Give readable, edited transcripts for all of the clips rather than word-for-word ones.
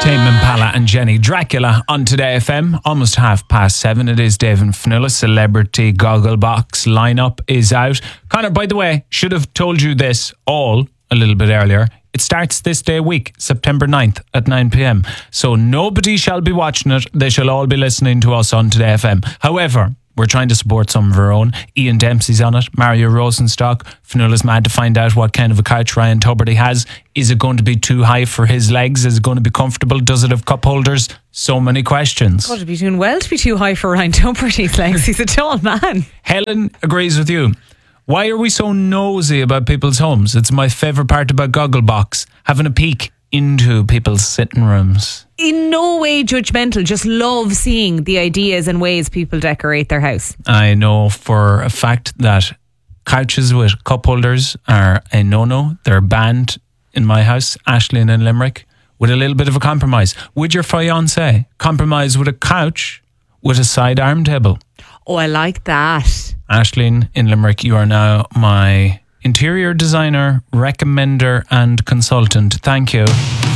Tame Impala and Jenny Dracula on Today FM, almost 7:30. It is Dave and Fionnuala. Celebrity Gogglebox lineup is out. Connor, by the way, should have told you this all a little bit earlier. It starts this day week, September 9th at 9 p.m. So nobody shall be watching it. They shall all be listening to us on Today FM. However, we're trying to support some of our own. Ian Dempsey's on it. Mario Rosenstock. Fionnuala's mad to find out what kind of a couch Ryan Tuberty has. Is it going to be too high for his legs? Is it going to be comfortable? Does it have cup holders? So many questions. God, it'd be doing well to be too high for Ryan Tuberty's legs. He's a tall man. Helen agrees with you. Why are we so nosy about people's homes? It's my favourite part about Gogglebox. Having a peek into people's sitting rooms. In no way judgmental, just love seeing the ideas and ways people decorate their house. I know for a fact that couches with cup holders are a no-no. They're banned in my house, Aisling in Limerick, with a little bit of a compromise. Would your fiancé compromise with a couch with a sidearm table? Oh, I like that. Aisling in Limerick, you are now my interior designer, recommender and consultant. Thank you.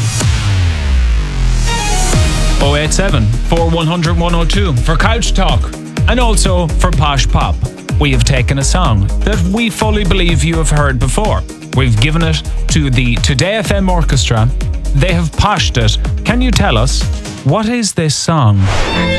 087 4100 102 for Couch Talk and also for Posh Pop. We have taken a song that we fully believe you have heard before. We've given it to the Today FM Orchestra. They have poshed it. Can you tell us, what is this song?